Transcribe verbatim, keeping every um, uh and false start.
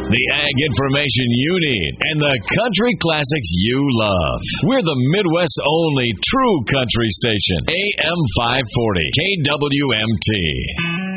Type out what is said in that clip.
the ag information you need, and the country classics you love. We're the Midwest's only true country station. A M five forty, K W M T.